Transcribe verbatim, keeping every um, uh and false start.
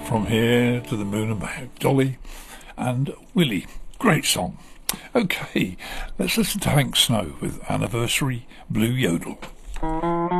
From Here to the Moon and Back, Dolly and Willie. Great song. Okay, let's listen to Hank Snow with Anniversary Blue Yodel.